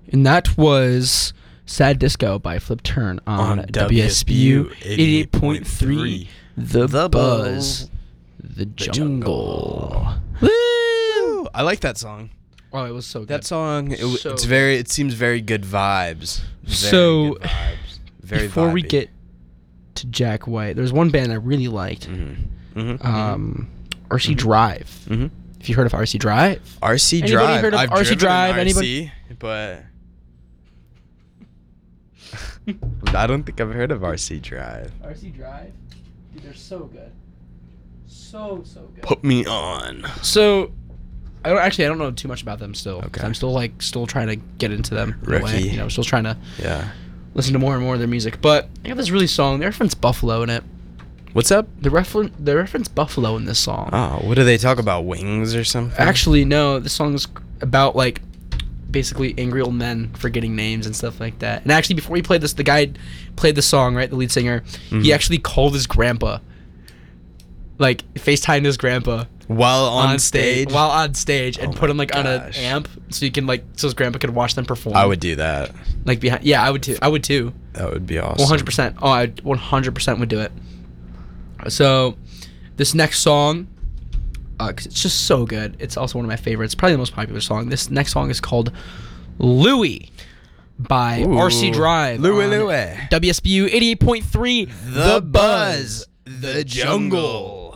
And that was Sad Disco by Flip Turn on WSBU 88.3. The Buzz. The Jungle. Woo! I like that song. Oh, it was so good. That song, So it seems very good vibes. So, good vibes. Very before we vibey. get to Jack White, there's one band I really liked. RC Drive. Mm-hmm. Have you heard of RC Drive? RC Anybody Drive. heard of I've RC driven Drive? an Anybody? RC, but I don't think I've heard of RC Drive. RC Drive? Dude, they're so good. So good. Put me on. So, I don't know too much about them still. Okay. I'm still trying to get into them. In a way. Rookie. You know, still trying to Yeah. listen to more and more of their music. But they have this really song. They reference Buffalo in it. What's up? They reference Buffalo in this song. Oh, what do they talk about? Wings or something? Actually, no. This song is about like basically angry old men forgetting names and stuff like that. And actually, before he played this, the guy played the song, right? The lead singer. He actually called his grandpa. Like FaceTimed his grandpa While on stage? While on stage, and Oh put him my like on an gosh. amp, so you can so his grandpa could watch them perform. I would do that. like behind. Yeah, I would too. I would too. That would be awesome. 100%. Oh, I 100% would do it. So, this next song, because it's just so good. It's also one of my favorites. Probably the most popular song. This next song is called Louie by Ooh. RC Drive. Louie on Louie. WSBU 88.3. The Buzz. The Jungle.